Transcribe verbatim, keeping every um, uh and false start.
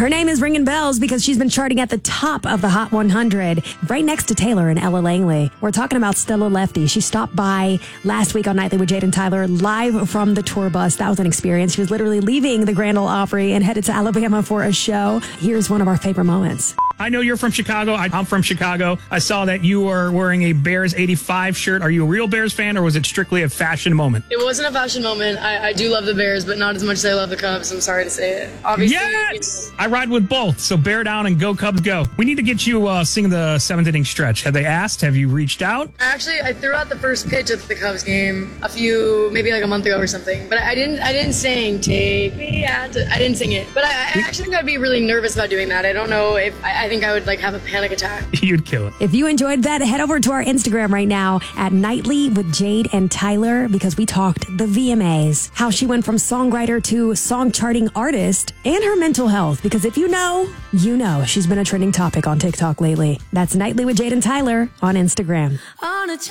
Her name is ringing bells because she's been charting at the top of the Hot one hundred, right next to Taylor and Ella Langley. We're talking about Stella Lefty. She stopped by last week on Nightly with Jade and Tyler, live from the tour bus. That was an experience. She was literally leaving the Grand Ole Opry and headed to Alabama for a show. Here's one of our favorite moments. I know you're from Chicago. I'm from Chicago. I saw that you were wearing a Bears eighty-five shirt. Are you a real Bears fan, or was it strictly a fashion moment? It wasn't a fashion moment. I, I do love the Bears, but not as much as I love the Cubs. I'm sorry to say it. Obviously, yes! I ride with both, so bear down and go Cubs go. We need to get you uh, singing the seventh inning stretch. Have they asked? Have you reached out? Actually, I threw out the first pitch at the Cubs game a few, maybe like a month ago or something. But I didn't. I didn't sing "Take Me Out." I didn't sing it. But I, I actually think I'd be really nervous about doing that. I don't know if I, I think I would like have a panic attack. You'd kill it. If you enjoyed that, head over to our Instagram right now at Nightly with Jade and Tyler, because we talked the V M As, how she went from songwriter to song charting artist, and her mental health. Because if you know, you know she's been a trending topic on TikTok lately. That's Nightly with Jade and Tyler on Instagram. On a